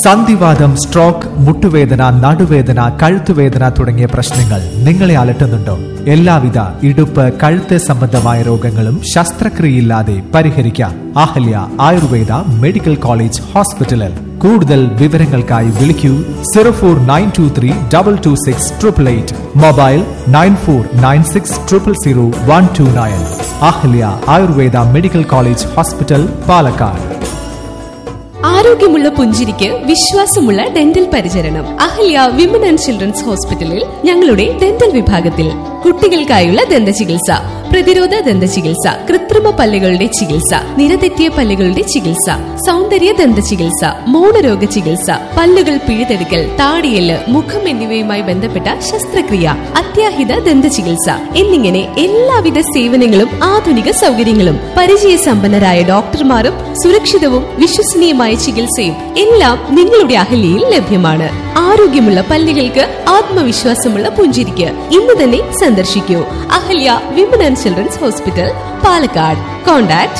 സന്ധിവാതം, stroke, മുട്ടുവേദന, നടുവേദന, കഴുത്തുവേദന തുടങ്ങിയ പ്രശ്നങ്ങൾ നിങ്ങളെ അലട്ടുന്നുണ്ടോ? എല്ലാവിധ ഇടുപ്പ്, കഴുത്ത് സംബന്ധമായ രോഗങ്ങളും ശസ്ത്രക്രിയയില്ലാതെ പരിഹരിക്കാം. അഹല്യ ആയുർവേദ മെഡിക്കൽ കോളേജ് ഹോസ്പിറ്റലിൽ. കൂടുതൽ വിവരങ്ങൾക്കായി വിളിക്കൂ 0492322688. Mobile 9496000129. Ahalya Ayurveda medical college hospital, Palakkad. ആരോഗ്യമുള്ള പുഞ്ചിരിക്ക് വിശ്വാസമുള്ള ഡെന്റൽ പരിചരണം. അഹല്യ വിമൻ ആൻഡ് ചിൽഡ്രൻസ് ഹോസ്പിറ്റലിൽ ഞങ്ങളുടെ ഡെന്റൽ വിഭാഗത്തിൽ കുട്ടികൾക്കായുള്ള ദന്ത ചികിത്സ, പ്രതിരോധ ദന്ത ചികിത്സ, കൃത്രിമ പല്ലുകളുടെ ചികിത്സ, നിരതെറ്റിയ പല്ലുകളുടെ ചികിത്സ, സൗന്ദര്യ ദന്ത ചികിത്സ, മൗനരോഗ ചികിത്സ, പല്ലുകൾ പിഴുതെടുക്കൽ, താടിയെല്ല്, മുഖം എന്നിവയുമായി ബന്ധപ്പെട്ട ശസ്ത്രക്രിയ, അത്യാഹിത ദന്ത ചികിത്സ എന്നിങ്ങനെ എല്ലാവിധ സേവനങ്ങളും ആധുനിക സൗകര്യങ്ങളും പരിചയസമ്പന്നരായ ഡോക്ടർമാരും സുരക്ഷിതവും വിശ്വസനീയമായ ചികിത്സയും എല്ലാം നിങ്ങളുടെ അഹല്യയിൽ ലഭ്യമാണ്. ആരോഗ്യമുള്ള പല്ലുകൾക്ക് ആത്മവിശ്വാസമുള്ള പുഞ്ചിരിക്ക് ഇന്ന് തന്നെ സന്ദർശിക്കൂ. Ahalya women and children's hospital, Palakkad. Contact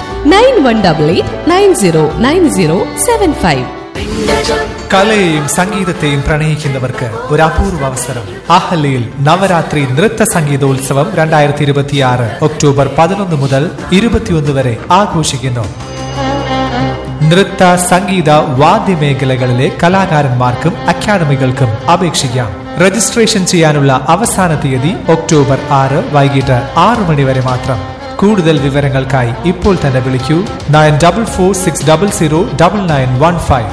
9188909075. കലയെയും സംഗീതത്തെയും പ്രണയിക്കുന്നവർക്ക് ഒരു അപൂർവ അവസരം. അഹല്യയിൽ നവരാത്രി നൃത്ത സംഗീതോത്സവം 2026 ഒക്ടോബർ 11 മുതൽ 21 വരെ ആഘോഷിക്കുന്നു. നൃത്ത, സംഗീത, വാദ്യമേഖലകളിലെ കലാകാരന്മാർക്കും അക്കാദമികൾക്കും അപേക്ഷിക്കാം. രജിസ്ട്രേഷൻ ചെയ്യാനുള്ള അവസാന തീയതി ഒക്ടോബർ 6 വൈകിട്ട് 6 മണി വരെ മാത്രം. കൂടുതൽ വിവരങ്ങൾക്കായി ഇപ്പോൾ തന്നെ വിളിക്കൂ 9446009915,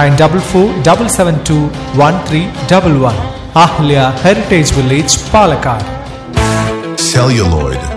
9447721311. Ahalya heritage village, Palakkad. Celluloid.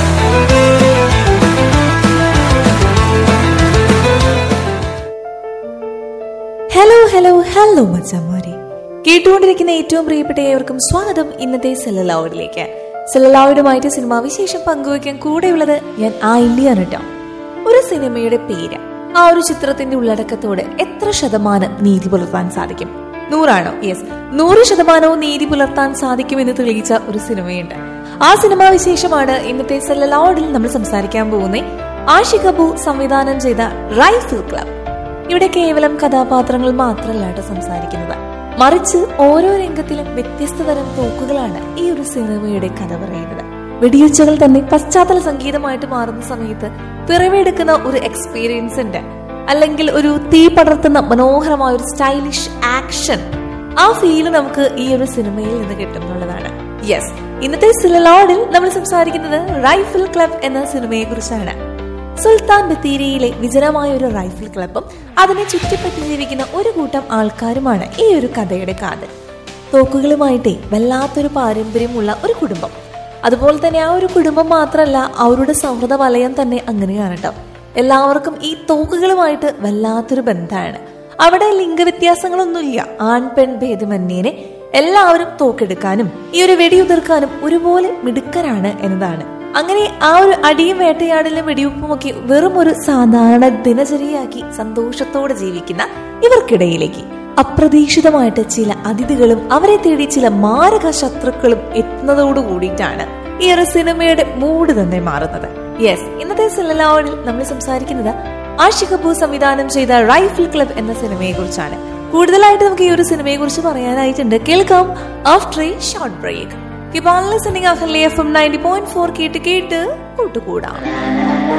Hello മച്ചാമാരെ, കേട്ടുകൊണ്ടിരിക്കുന്ന ഏറ്റവും പ്രിയപ്പെട്ട ഏവർക്കും സ്വാഗതം ഇന്നത്തെ സെല്ലലോയിഡിലേക്ക്. സെല്ലലോയിഡുമായിട്ട് സിനിമാ വിശേഷം പങ്കുവയ്ക്കാൻ കൂടെയുള്ളത് ഞാൻ ആയില്യാണ് കേട്ടോ. ഒരു സിനിമയുടെ പേര്, ആ ഒരു ചിത്രത്തിന്റെ ഉള്ളടക്കത്തോട് എത്ര ശതമാനം നീതി പുലർത്താൻ സാധിക്കും? 100 യെസ്, 100% നീതി പുലർത്താൻ സാധിക്കുമെന്ന് തെളിയിച്ച ഒരു സിനിമയുണ്ട്. ആ സിനിമാ വിശേഷമാണ് ഇന്നത്തെ സെല്ലലോയിഡിൽ നമ്മൾ സംസാരിക്കാൻ പോകുന്നത്. ആഷിഖ് അബു സംവിധാനം ചെയ്ത റൈഫിൾ ക്ലബ്. ഇവിടെ കേവലം കഥാപാത്രങ്ങൾ മാത്രമല്ല സംസാരിക്കുന്നത്, മറിച്ച് ഓരോ രംഗത്തിലും വ്യത്യസ്ത തരം തോക്കുകളാണ് ഈ ഒരു സിനിമയുടെ കഥ പറയുന്നത്. വെടിയുച്ചകൾ തന്നെ പശ്ചാത്തല സംഗീതമായിട്ട് മാറുന്ന സമയത്ത് പിറവിയെടുക്കുന്ന ഒരു എക്സ്പീരിയൻസ് ഉണ്ട്, അല്ലെങ്കിൽ ഒരു തീ പടർത്തുന്ന മനോഹരമായ ഒരു സ്റ്റൈലിഷ് ആക്ഷൻ, ആ ഫീല് നമുക്ക് ഈ ഒരു സിനിമയിൽ നിന്ന് കിട്ടുന്നുള്ളതാണ്. യെസ്, ഇന്നത്തെ സെല്ലലോയിഡിൽ നമ്മൾ സംസാരിക്കുന്നത് റൈഫിൾ ക്ലബ് എന്ന സിനിമയെ കുറിച്ചാണ്. സുൽത്താൻ ബത്തേരിയിലെ വിജനമായ ഒരു റൈഫിൾ ക്ലബും അതിനെ ചുറ്റിപ്പറ്റി ജീവിക്കുന്ന ഒരു കൂട്ടം ആൾക്കാരുമാണ് ഈ ഒരു കഥയുടെ കാതൽ. തോക്കുകളുമായിട്ടേ വല്ലാത്തൊരു പാരമ്പര്യമുള്ള ഒരു കുടുംബം. അതുപോലെ തന്നെ ആ ഒരു കുടുംബം മാത്രമല്ല, അവരുടെ സൗഹൃദ വലയം തന്നെ അങ്ങനെയാണ് കേട്ടോ. എല്ലാവർക്കും ഈ തോക്കുകളുമായിട്ട് വല്ലാത്തൊരു ബന്ധമാണ്. അവിടെ ലിംഗവ്യത്യാസങ്ങളൊന്നുമില്ല, ആൺ പെൺ ഭേദമന്യേനെ എല്ലാവരും തോക്കെടുക്കാനും ഈ ഒരു വെടിയുതിർക്കാനും ഒരുപോലെ മിടുക്കരാണ് എന്നതാണ്. അങ്ങനെ ആ ഒരു അടിയും വേട്ടയാടലും വെടിവെപ്പുമൊക്കെ വെറും ഒരു സാധാരണ ദിനചര്യയാക്കി സന്തോഷത്തോടെ ജീവിക്കുന്ന ഇവർക്കിടയിലേക്ക് അപ്രതീക്ഷിതമായിട്ട് ചില അതിഥികളും അവരെ തേടി ചില മാരക ശത്രുക്കളും എത്തുന്നതോട് കൂടിയിട്ടാണ് ഈ ഒരു സിനിമയുടെ മൂഡ് തന്നെ മാറുന്നത്. യെസ്, ഇന്നത്തെ സെല്ലലോയിഡിൽ നമ്മൾ സംസാരിക്കുന്നത് ആഷിഖ് അബു സംവിധാനം ചെയ്ത റൈഫിൾ ക്ലബ് എന്ന സിനിമയെ കുറിച്ചാണ്. കൂടുതലായിട്ട് നമുക്ക് ഈ ഒരു സിനിമയെ കുറിച്ച് പറയാനായിട്ടുണ്ട്. കേൾക്കാം after A short break. Keep on listening. Ahalya FM 90.4 കേട്ട് കൂട്ടുകൂടാം.